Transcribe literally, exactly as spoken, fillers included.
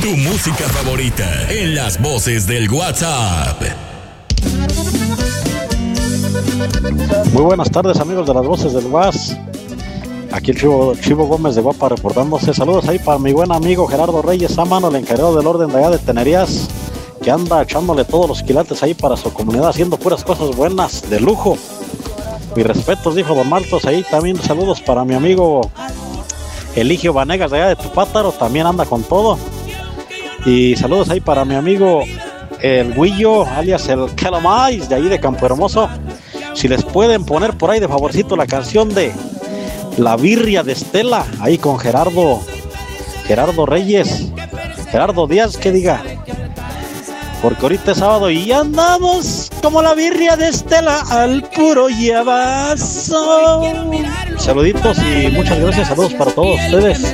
Tu música favorita en las voces del WhatsApp. Muy buenas tardes, amigos de las voces del WhatsApp. Aquí el Chivo, Chivo Gómez de Guapa reportándose. Saludos ahí para mi buen amigo Gerardo Reyes Sámano, el encargado del orden de allá de Tenerías, que anda echándole todos los quilates ahí para su comunidad, haciendo puras cosas buenas, de lujo. Mis respetos, dijo Don Martos. Ahí también saludos para mi amigo Eligio Vanegas de allá de Tupátaro, también anda con todo. Y saludos ahí para mi amigo el Guillo, alias el Calomais, de ahí de Campo Hermoso. Si les pueden poner por ahí de favorcito la canción de La Birria de Estela, ahí con Gerardo Gerardo Reyes, Gerardo Díaz, que diga, porque ahorita es sábado y andamos como la birria de Estela al puro llevazo. Saluditos y muchas gracias, saludos para todos ustedes.